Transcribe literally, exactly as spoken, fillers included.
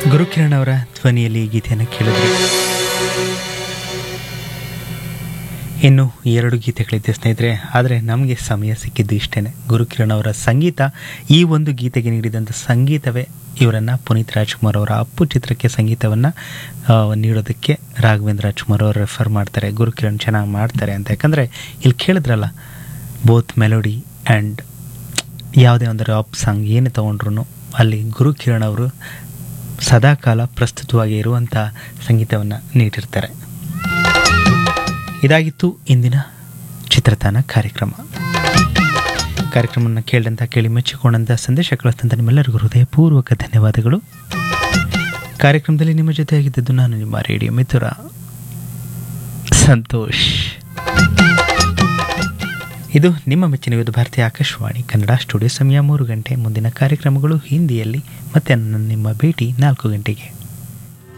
ಗುರುಕಿರಣ್ ಅವರ ಧ್ವನಿಯಲ್ಲಿ ಈ ಗೀತೆಯನ್ನು ಕೇಳಿದ್ರಿ. ಇನ್ನು ಎರಡು ಗೀತೆಗಳಿದ್ದೆ ಸ್ನೇಹಿತರೆ, ಆದರೆ ನಮಗೆ ಸಮಯ ಸಿಕ್ಕಿದ್ದು ಇಷ್ಟೇ. ಗುರುಕಿರಣ್ ಅವರ ಸಂಗೀತ, ಈ ಒಂದು ಗೀತೆಗೆ ನೀಡಿದಂಥ ಸಂಗೀತವೇ ಇವರನ್ನು ಪುನೀತ್ ರಾಜ್ಕುಮಾರ್ ಅವರ ಅಪ್ಪು ಚಿತ್ರಕ್ಕೆ ಸಂಗೀತವನ್ನು ನೀಡೋದಕ್ಕೆ ರಾಘವೇಂದ್ರ ರಾಜ್ಕುಮಾರ್ ಅವರು ರೆಫರ್ ಮಾಡ್ತಾರೆ, ಗುರುಕಿರಣ್ ಚೆನ್ನಾಗಿ ಮಾಡ್ತಾರೆ ಅಂತ. ಯಾಕಂದರೆ ಇಲ್ಲಿ ಕೇಳಿದ್ರಲ್ಲ, ಬೋತ್ ಮೆಲೋಡಿ ಆ್ಯಂಡ್ ಯಾವುದೇ ಒಂದು ರಾಪ್ ಸಾಂಗ್ ಏನು ತೊಗೊಂಡ್ರು ಅಲ್ಲಿ ಗುರುಕಿರಣ್ ಅವರು ಸದಾಕಾಲ ಪ್ರಸ್ತುತವಾಗಿ ಇರುವಂಥ ಸಂಗೀತವನ್ನು ನೀಡಿರ್ತಾರೆ. ಇದಾಗಿತ್ತು ಇಂದಿನ ಚಿತ್ರತಾಣ ಕಾರ್ಯಕ್ರಮ. ಕಾರ್ಯಕ್ರಮವನ್ನು ಕೇಳಿದಂಥ, ಕೇಳಿ ಮೆಚ್ಚಿಕೊಂಡಂಥ, ಸಂದೇಶ ಕಳಿಸಿದಂಥ ನಿಮ್ಮೆಲ್ಲರಿಗೂ ಹೃದಯಪೂರ್ವಕ ಧನ್ಯವಾದಗಳು. ಕಾರ್ಯಕ್ರಮದಲ್ಲಿ ನಿಮ್ಮ ಜೊತೆಯಾಗಿದ್ದದ್ದು ನಾನು ನಿಮ್ಮ ರೇಡಿಯೋ ಮಿತ್ರ ಸಂತೋಷ್. ಇದು ನಿಮ್ಮ ಮೆಚ್ಚಿನ ವಿವಿಧ ಭಾರತೀಯ ಆಕಾಶವಾಣಿ ಕನ್ನಡ. ಸ್ಟುಡಿಯೋ ಸಮಯ ಮೂರು ಗಂಟೆ. ಮುಂದಿನ ಕಾರ್ಯಕ್ರಮಗಳು ಹಿಂದಿಯಲ್ಲಿ. ಮತ್ತೆ ನನ್ನ ನಿಮ್ಮ ಭೇಟಿ ನಾಲ್ಕು ಗಂಟೆಗೆ.